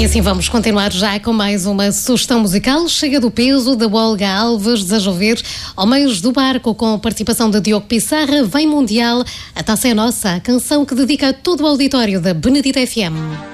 E assim vamos continuar já com mais uma sugestão musical. Chega do peso, da Olga Alves, Desejam Ver, Homens do Barco, com participação de Diogo Pissarra, Vem Mundial, A Taça é Nossa, a canção que dedica a todo o auditório da Benedita FM.